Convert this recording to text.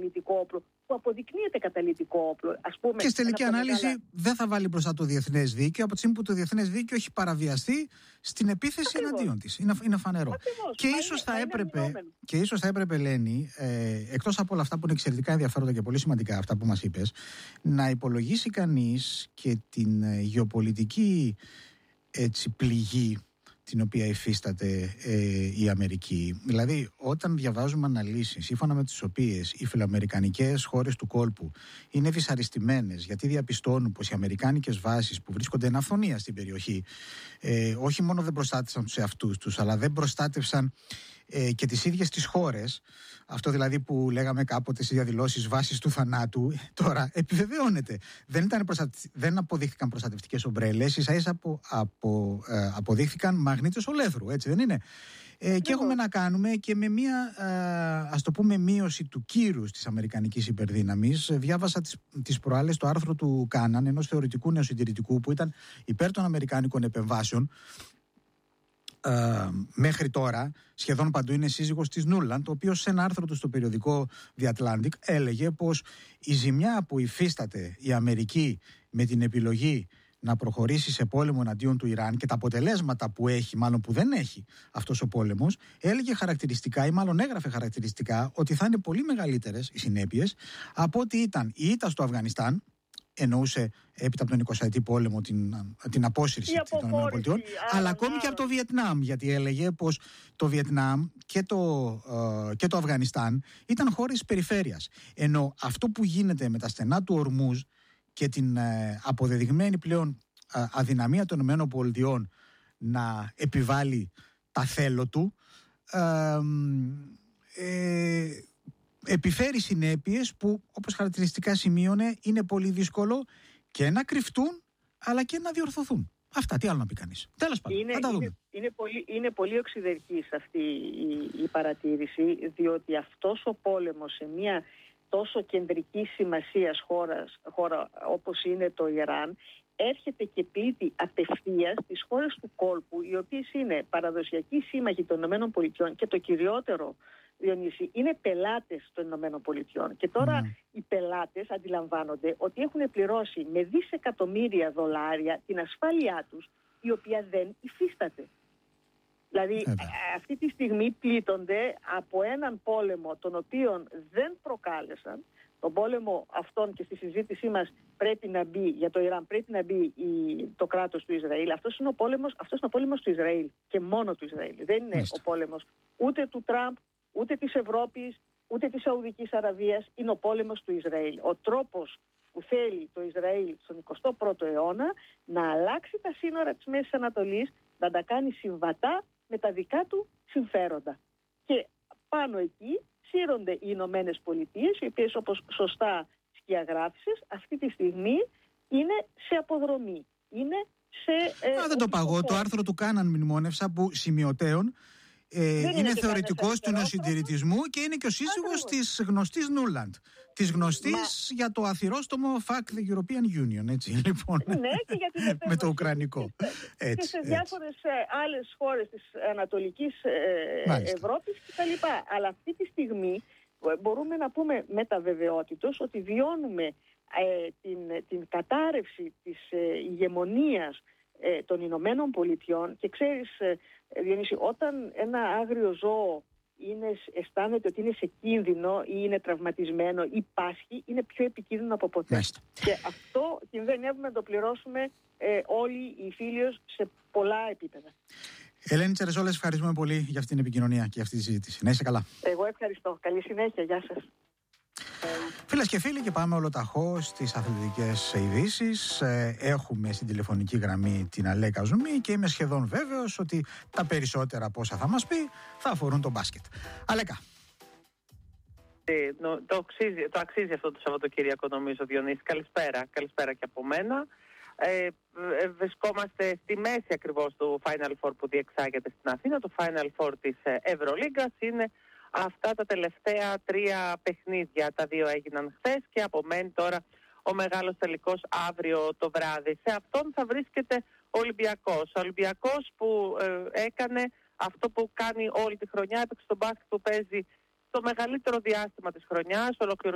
καταλυτικό όπλο, που αποδεικνύεται καταλυτικό όπλο. Ας πούμε, και στη τελική ανάλυση δεν θα βάλει μπροστά το διεθνές δίκαιο από τη στιγμή που το διεθνές δίκαιο έχει παραβιαστεί στην επίθεση εναντίον της. Είναι φανερό. Ακριβώς. Και ίσως θα έπρεπε, Ελένη, εκτός από όλα αυτά που είναι εξαιρετικά ενδιαφέροντα και πολύ σημαντικά αυτά που μας είπες, να υπολογίσει κανείς και την γεωπολιτική πληγή την οποία υφίσταται η Αμερική. Δηλαδή, όταν διαβάζουμε αναλύσεις σύμφωνα με τις οποίες οι φιλοαμερικανικές χώρες του κόλπου είναι δυσαρεστημένες γιατί διαπιστώνουν πως οι αμερικάνικες βάσεις που βρίσκονται εν αυθονία στην περιοχή όχι μόνο δεν προστάτευσαν τους εαυτούς τους, αλλά δεν προστάτευσαν και τις ίδιες τις χώρες. Αυτό δηλαδή που λέγαμε κάποτε στις διαδηλώσεις βάσης του θανάτου, τώρα επιβεβαιώνεται. Δεν αποδείχθηκαν προστατευτικές ομπρέλες, ίσα-ίσα αποδείχθηκαν μαγνήτες ολέθρου, έτσι δεν είναι? Και έχουμε να κάνουμε και με μία, ας το πούμε, μείωση του κύρους της αμερικανικής υπερδύναμης. Διάβασα τις προάλλες το άρθρο του Κάναν, ενός θεωρητικού νεοσυντηρητικού που ήταν υπέρ των αμερικάνικων επεμβάσεων. Μέχρι τώρα σχεδόν παντού είναι σύζυγος της Νούλαντ, ο οποίος σε ένα άρθρο του στο περιοδικό The Atlantic έλεγε πως η ζημιά που υφίσταται η Αμερική με την επιλογή να προχωρήσει σε πόλεμο εναντίον του Ιράν και τα αποτελέσματα που έχει, μάλλον που δεν έχει αυτός ο πόλεμος, έλεγε χαρακτηριστικά ή μάλλον έγραφε χαρακτηριστικά ότι θα είναι πολύ μεγαλύτερες οι συνέπειες από ότι ήταν η ήττα στο Αφγανιστάν. Εννοούσε έπειτα από τον 20η πόλεμο την απόσυρση των ΗΠΑ, αλλά ακόμη και από το Βιετνάμ, γιατί έλεγε πως το Βιετνάμ και το Αφγανιστάν ήταν χώρες περιφέρειας. Ενώ αυτό που γίνεται με τα στενά του Ορμούζ και την αποδεδειγμένη πλέον αδυναμία των ΗΠΑ να επιβάλλει τα θέλω του, επιφέρει συνέπειες που, όπως χαρακτηριστικά σημείωνε, είναι πολύ δύσκολο και να κρυφτούν αλλά και να διορθωθούν. Αυτά, τι άλλο να πει κανείς? Τέλος πάντων, θα τα δούμε. Είναι πολύ οξυδερκής αυτή η παρατήρηση, διότι αυτός ο πόλεμος σε μια τόσο κεντρική σημασίας χώρα όπως είναι το Ιράν έρχεται και πλήττει απευθείας τις χώρες του κόλπου, οι οποίες είναι παραδοσιακοί σύμμαχοι των ΗΠΑ και το κυριότερο, Διονύση, είναι πελάτες των ΗΠΑ. Και τώρα οι πελάτες αντιλαμβάνονται ότι έχουν πληρώσει με δισεκατομμύρια δολάρια την ασφάλειά τους, η οποία δεν υφίσταται. Δηλαδή αυτή τη στιγμή πλήττονται από έναν πόλεμο τον οποίο δεν προκάλεσαν. Τον πόλεμο αυτόν, και στη συζήτησή μας πρέπει να μπει για το Ιράν, πρέπει να μπει το κράτος του Ισραήλ. Αυτός είναι ο πόλεμος του Ισραήλ και μόνο του Ισραήλ. Δεν είναι ο πόλεμος ούτε του Τραμπ, ούτε της Ευρώπης, ούτε της Σαουδικής Αραβίας. Είναι ο πόλεμος του Ισραήλ. Ο τρόπος που θέλει το Ισραήλ στον 21ο αιώνα να αλλάξει τα σύνορα της Μέσης Ανατολής, να τα κάνει συμβατά με τα δικά του συμφέροντα. Και πάνω εκεί σύρονται οι Ηνωμένες Πολιτείες, οι οποίες, όπως σωστά σκιαγράφησες, αυτή τη στιγμή είναι σε αποδρομή. Είναι σε... δεν το παγώ. Το άρθρο του Κάναν μνημόνευσα που σημειωτέων είναι θεωρητικός του νεοσυντηρητισμού και είναι και ο σύζυγος της γνωστής Νούλαντ. Της γνωστής για το αθυρόστομο Fuck the European Union, έτσι λοιπόν. Ναι, και για την με το ουκρανικό. Και σε διάφορες άλλες χώρες της Ανατολικής Ευρώπης κτλ. Αλλά αυτή τη στιγμή μπορούμε να πούμε με τα βεβαιότητος ότι βιώνουμε την κατάρρευση της ηγεμονίας των Ηνωμένων Πολιτειών. Και ξέρεις, Διονύση, όταν ένα άγριο ζώο αισθάνεται ότι είναι σε κίνδυνο ή είναι τραυματισμένο ή πάσχει, είναι πιο επικίνδυνο από ποτέ. Μάλιστα. Και αυτό κινδυνεύουμε να το πληρώσουμε όλοι οι φίλοι σε πολλά επίπεδα. Ελένη Τσερεζόλες, ευχαριστούμε πολύ για αυτή την επικοινωνία και αυτή τη συζήτηση. Να είσαι καλά. Εγώ ευχαριστώ. Καλή συνέχεια. Γεια σας. Φίλες και φίλοι, και πάμε ολοταχώς στις αθλητικές ειδήσεις. Έχουμε στην τηλεφωνική γραμμή την Αλέκα Ζουμί και είμαι σχεδόν βέβαιος ότι τα περισσότερα από όσα θα μας πει θα αφορούν το μπάσκετ. Αλέκα. Το αξίζει αυτό το Σαββατοκύριακο, νομίζω, Διονύση. Καλησπέρα και από μένα. Βρισκόμαστε στη μέση ακριβώς του Final Four που διεξάγεται στην Αθήνα. Το Final Four της Ευρωλίγκας είναι αυτά τα τελευταία 3 παιχνίδια. Τα 2 έγιναν χθες και απομένει τώρα ο μεγάλος τελικός αύριο το βράδυ. Σε αυτόν θα βρίσκεται ο Ολυμπιακός. Ο Ολυμπιακός που έκανε αυτό που κάνει όλη τη χρονιά, έπαιξε τον μπάσκετ που παίζει στο μεγαλύτερο διάστημα της χρονιάς,